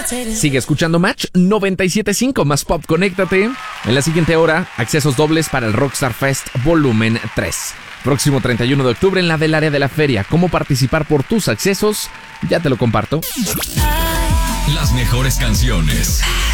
Sigue escuchando Match 97.5 más pop. Conéctate. En la siguiente hora, accesos dobles para el Rockstar Fest Volumen 3. Próximo 31 de octubre en la del área de la feria. ¿Cómo participar por tus accesos? Ya te lo comparto. Las mejores canciones.